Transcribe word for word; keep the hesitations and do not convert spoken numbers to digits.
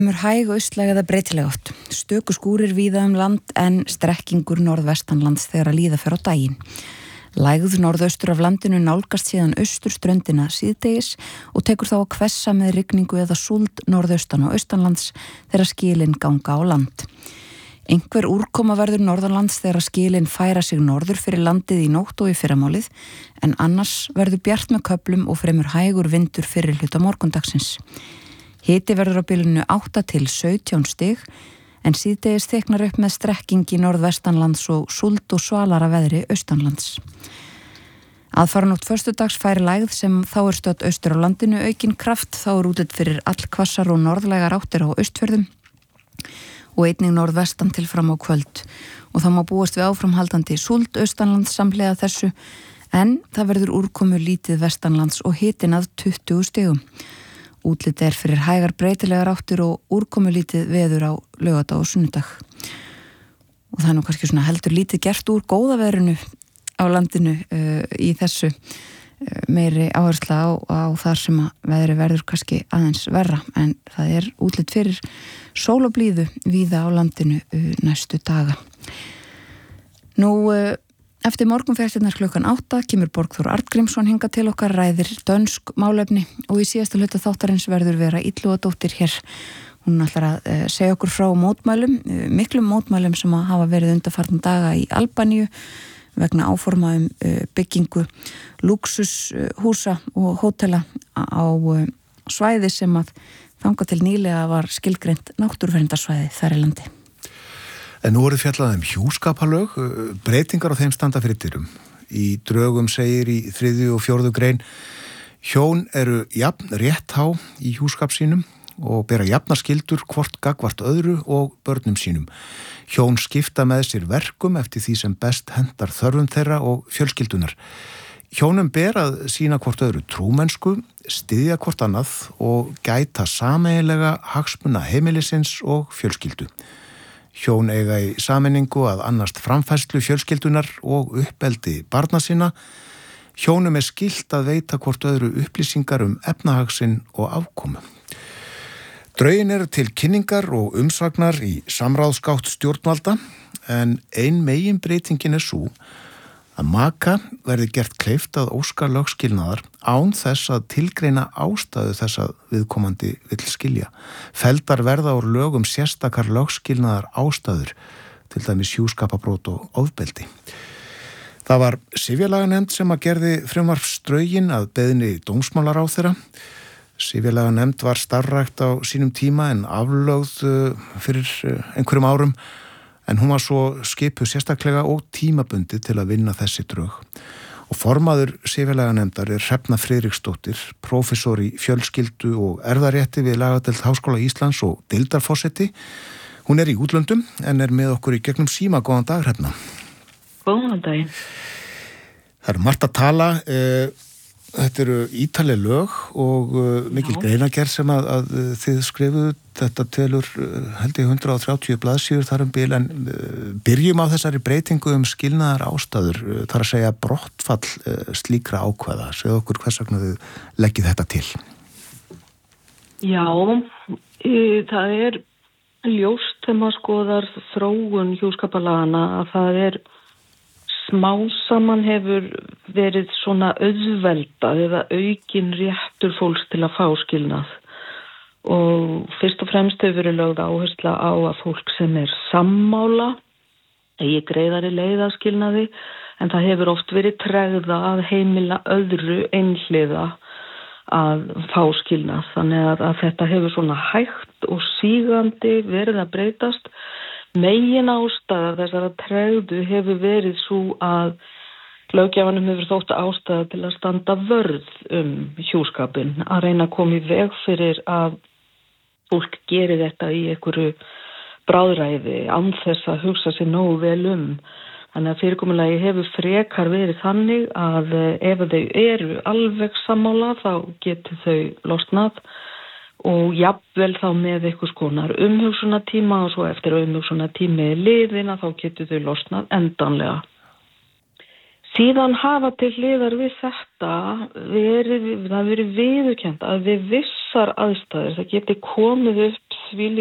Mör hæg austlæg eða breytileg átt. Stöku skúrir víða um land en strekkingur norðvestanlands þegar að líða fer á daginn. Lægð norðaustur af landinu nálgast síðan austurströndina síðdegis og tekur þá að hvessa með rigningu eða súld norðaustan og austanlands þegar skilin ganga á land. Einhver úrkoma verður norðanlands þegar skilin færa sig norður fyrir landið í nótt og í fyrramálið, en annars verður bjart með köflum og fremur hægur vindur fyrir hluta morgundagsins. Hiti verður á bilinu átta til sautján stig, en síðdegis þyknar upp með strekking í norðvestanlands og súld og svalara veðri austanlands. Aðfaranótt föstudags færi lægð sem þá er stödd austur á landinu aukinn kraft, þá er útlit fyrir allhvassar og norðlægar áttir á austfjörðum og einnig norðvestan til fram á kvöld, og það má búast við áframhaldandi súld austanlands samhliða þessu, en það verður úrkomu lítið vestanlands og hitin að tuttugu stigum. Útlit er fyrir hægar breytilegar áttir og úrkomu lítið veður á laugardag og sunnudag. Og það er nú kannski svona heldur lítið gert úr góða veðrinu á landinu uh, í þessu uh, meiri áhersla á, á þar sem að veðri verður kannski aðeins verra, en það er útlit fyrir sól og blíðu víða á landinu uh, næstu daga. Nú uh, Eftir morgunfréttirnar klukkan átta kemur Borgþór Arngrímsson hingað til okkar, ræðir dönsk málefni og í síðasta hluta þáttarins verður Vera Illugadóttir hér. Hún ætlar að uh, segja okkur frá mótmælum, uh, miklum mótmælum sem að hafa verið undanfarna daga í Albaníu vegna áforma um uh, byggingu lúxushúsa og hótela á uh, svæði sem að þangað til nýlega var skilgreint náttúruverndarsvæði þar í landi. En nú eru fjallað um hjúskapalög, breytingar á þeim standa fyrir dyrum. Í drögum segir í þriðju og fjórðu grein: hjón eru jafn rétthá í hjúskap sínum og bera jafnar skyldur hvort gagnvart öðru og börnum sínum. Hjón skipta með sér verkum eftir því sem best hentar þörfum þeirra og fjölskyldunar. Hjónum ber að sýna hvort öðru trúmennsku, styðja hvort annað og gæta sameiginlega hagsmuna heimilisins og fjölskyldu. Hjón eiga í sameiningu að annast framfærslu fjölskyldunar og uppeldi barna sinna. Hjónum er skylt að veita hvort öðru upplýsingar um efnahagsinn og afkomu. Drögin eru til kynningar og umsagnar í samráðsgátt stjórnvalda, en ein meginbreytingin er sú að maka verði gert kleift að óska lögskilnaðar án þess að tilgreina ástæðu þess að viðkomandi vill skilja. Felldar verða úr lögum sérstakar lögskilnaðar ástæður, til dæmis hjúskapabrót og ofbeldi. Það var sifjalaganefnd sem að gerði frumvarpsdrögin að beiðni dómsmálaráðherra. Sifjalaganefnd var starfrækt á sínum tíma en aflögð fyrir einhverjum árum, en hún var svo skipuð sérstaklega og tímabundið til að vinna þessi drög. Og formaður sifjalaganefndar er Hrefna Friðriksdóttir, prófessor í fjölskyldu og erfðarétti við Lagadeild Háskóla Íslands og deildarforseti. Hún er í útlöndum en er með okkur í gegnum síma. Góðan dag, Hrefna. Góðan daginn. Það er margt að tala. Þetta eru ítaleg lög og mikil greinagerð sem að, að þið skrifuðu. Þetta telur held ég hundrað og þrjátíu blaðsíður þar um bil, en byrjum á þessari breytingu um skilnaðar ástæður, þar að segja brottfall slíkra ákvæða. Segðu okkur hvers vegna þið leggið þetta til. Já, það er ljóst þegar maður skoðar þróun hjúskapalagana að það er smá saman hefur verið svona auðveldað eða aukin réttur fólks til að fá skilnað. Og fyrst og fremst hefur verið lögð áhersla á að fólk sem er sammála eigi greiðari leiðaskilnaði, en það hefur oft verið tregða að heimila öðru einhliða að fá skilnað. Þannig að, að þetta hefur svona hægt og sígandi verið að breytast. Megin ástæða þessara tregðu hefur verið svo að löggjafanum hefur þótt ástæða til að standa vörð um hjúskapinn, að reyna að koma í veg fyrir að fólk gerir þetta í einhverju bráðræði án þess að hugsa sér nógu vel um. Þannig að fyrirkomulagi hefur frekar verið þannig að ef þau eru alveg sammála þá getur þau losnað og jafnvel þá með einhvers konar umhugsunartíma, og svo eftir umhugsunartími liðina þá getur þau losnað endanlega. Síðan hafa til hliðar við þetta verið, það verið viðurkennt að við vissar aðstæður, það geti komið upp því